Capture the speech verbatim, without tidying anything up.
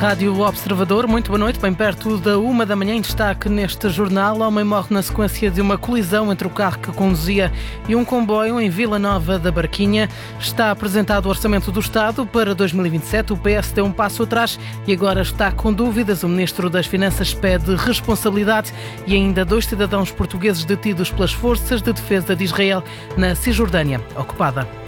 Rádio Observador, muito boa noite. Bem perto da uma da manhã, em destaque neste jornal, homem morre na sequência de uma colisão entre o carro que conduzia e um comboio em Vila Nova da Barquinha. Está apresentado o Orçamento do Estado para dois mil e vinte e sete. O P S deu um passo atrás e agora está com dúvidas. O Ministro das Finanças pede responsabilidade e ainda dois cidadãos portugueses detidos pelas forças de defesa de Israel na Cisjordânia ocupada.